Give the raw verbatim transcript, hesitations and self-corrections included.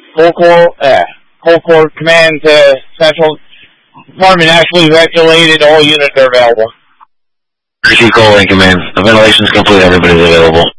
Full core, uh, full core command to Central. Department actually regulated. All units are available. Receive call in command. The ventilation is complete. Everybody's available.